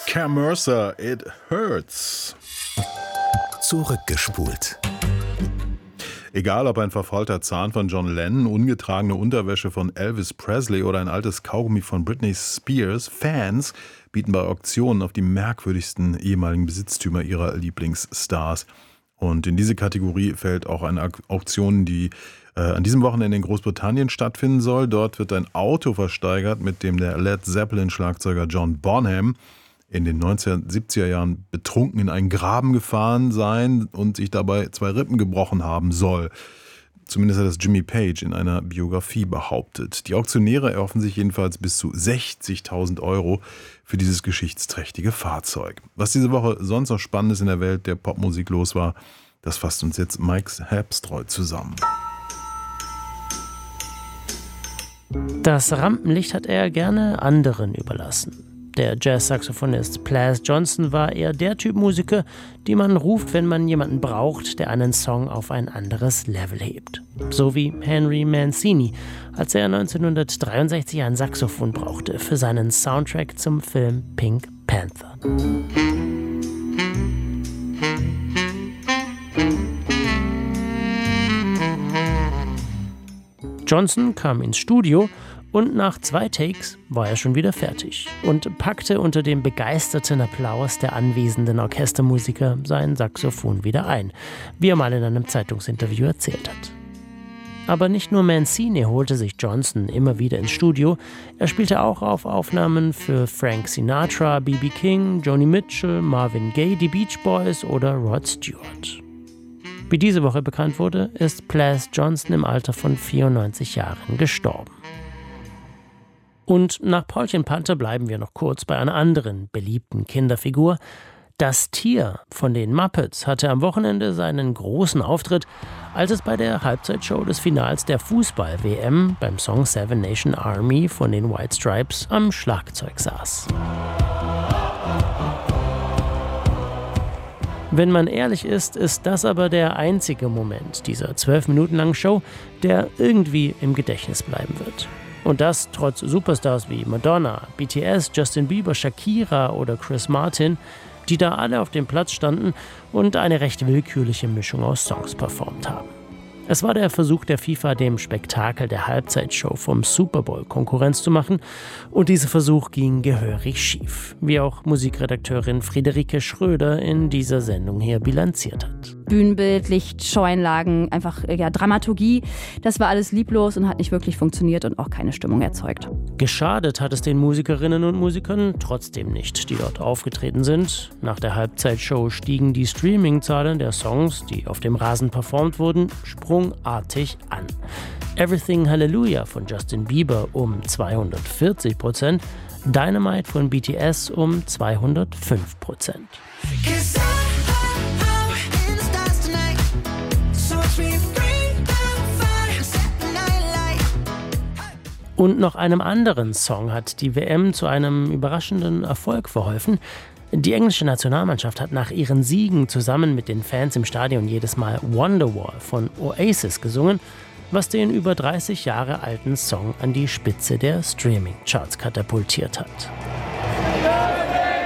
Cam Mercer, It Hurts. Zurückgespult. Egal ob ein verfaulter Zahn von John Lennon, ungetragene Unterwäsche von Elvis Presley oder ein altes Kaugummi von Britney Spears, Fans bieten bei Auktionen auf die merkwürdigsten ehemaligen Besitztümer ihrer Lieblingsstars. Und in diese Kategorie fällt auch eine Auktion, die an diesem Wochenende in Großbritannien stattfinden soll. Dort wird ein Auto versteigert, mit dem der Led Zeppelin-Schlagzeuger John Bonham in den 1970er Jahren betrunken in einen Graben gefahren sein und sich dabei 2 Rippen gebrochen haben soll. Zumindest hat das Jimmy Page in einer Biografie behauptet. Die Auktionäre erhoffen sich jedenfalls bis zu 60.000 € für dieses geschichtsträchtige Fahrzeug. Was diese Woche sonst noch Spannendes in der Welt der Popmusik los war, das fasst uns jetzt Mike Herbstreu zusammen. Das Rampenlicht hat er gerne anderen überlassen. Der Jazz-Saxophonist Plas Johnson war eher der Typ Musiker, den man ruft, wenn man jemanden braucht, der einen Song auf ein anderes Level hebt. So wie Henry Mancini, als er 1963 ein Saxophon brauchte für seinen Soundtrack zum Film Pink Panther. Johnson kam ins Studio und nach 2 Takes war er schon wieder fertig und packte unter dem begeisterten Applaus der anwesenden Orchestermusiker sein Saxophon wieder ein, wie er mal in einem Zeitungsinterview erzählt hat. Aber nicht nur Mancini holte sich Johnson immer wieder ins Studio, er spielte auch auf Aufnahmen für Frank Sinatra, B.B. King, Joni Mitchell, Marvin Gaye, die Beach Boys oder Rod Stewart. Wie diese Woche bekannt wurde, ist Plas Johnson im Alter von 94 Jahren gestorben. Und nach Paulchen Panther bleiben wir noch kurz bei einer anderen beliebten Kinderfigur. Das Tier von den Muppets hatte am Wochenende seinen großen Auftritt, als es bei der Halbzeitshow des Finals der Fußball-WM beim Song Seven Nation Army von den White Stripes am Schlagzeug saß. Wenn man ehrlich ist, ist das aber der einzige Moment dieser 12 Minuten langen Show, der irgendwie im Gedächtnis bleiben wird. Und das trotz Superstars wie Madonna, BTS, Justin Bieber, Shakira oder Chris Martin, die da alle auf dem Platz standen und eine recht willkürliche Mischung aus Songs performt haben. Es war der Versuch der FIFA, dem Spektakel der Halbzeitshow vom Super Bowl Konkurrenz zu machen, und dieser Versuch ging gehörig schief, wie auch Musikredakteurin Friederike Schröder in dieser Sendung hier bilanziert hat. Bühnenbild, Licht, Showeinlagen, einfach Dramaturgie, das war alles lieblos und hat nicht wirklich funktioniert und auch keine Stimmung erzeugt. Geschadet hat es den Musikerinnen und Musikern trotzdem nicht, die dort aufgetreten sind. Nach der Halbzeitshow stiegen die Streaming-Zahlen der Songs, die auf dem Rasen performt wurden, sprungartig an. Everything Hallelujah von Justin Bieber um 240%, Dynamite von BTS um 205%. Und noch einem anderen Song hat die WM zu einem überraschenden Erfolg verholfen. Die englische Nationalmannschaft hat nach ihren Siegen zusammen mit den Fans im Stadion jedes Mal Wonderwall von Oasis gesungen, was den über 30 Jahre alten Song an die Spitze der Streaming-Charts katapultiert hat.